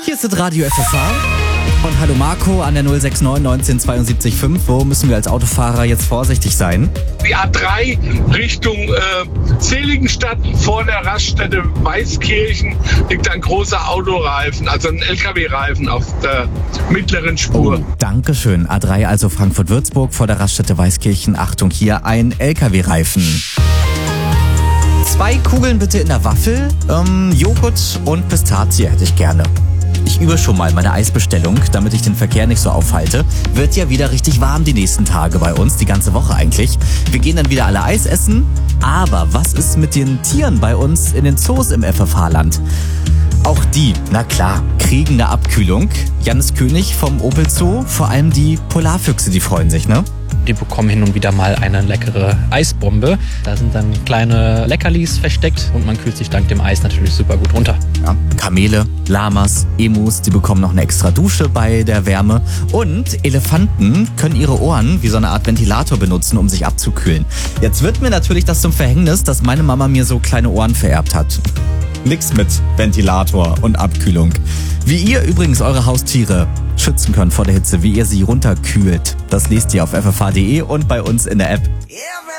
Hier ist das Radio FFH. Und hallo Marco an der 069 1972 5. Wo müssen wir als Autofahrer jetzt vorsichtig sein? Die A3 Richtung Seligenstadt vor der Raststätte Weißkirchen liegt ein großer Autoreifen, also ein LKW-Reifen auf der mittleren Spur. Oh, Dankeschön. A3 also Frankfurt-Würzburg vor der Raststätte Weißkirchen. Achtung, hier ein LKW-Reifen. 2 Kugeln bitte in der Waffel. Joghurt und Pistazie hätte ich gerne. Ich übe schon mal meine Eisbestellung, damit ich den Verkehr nicht so aufhalte. Wird ja wieder richtig warm die nächsten Tage bei uns, die ganze Woche eigentlich. Wir gehen dann wieder alle Eis essen. Aber was ist mit den Tieren bei uns in den Zoos im FFH-Land? Auch die, na klar, kriegen eine Abkühlung. Jannis König vom Opel Zoo, vor allem die Polarfüchse, die freuen sich, ne? Die bekommen hin und wieder mal eine leckere Eisbombe. Da sind dann kleine Leckerlis versteckt und man kühlt sich dank dem Eis natürlich super gut runter. Ja, Kamele, Lamas, Emus, die bekommen noch eine extra Dusche bei der Wärme. Und Elefanten können ihre Ohren wie so eine Art Ventilator benutzen, um sich abzukühlen. Jetzt wird mir natürlich das zum Verhängnis, dass meine Mama mir so kleine Ohren vererbt hat. Nix mit Ventilator und Abkühlung. Wie ihr übrigens eure Haustiere schützen könnt vor der Hitze, wie ihr sie runterkühlt, das lest ihr auf ffh.de und bei uns in der App.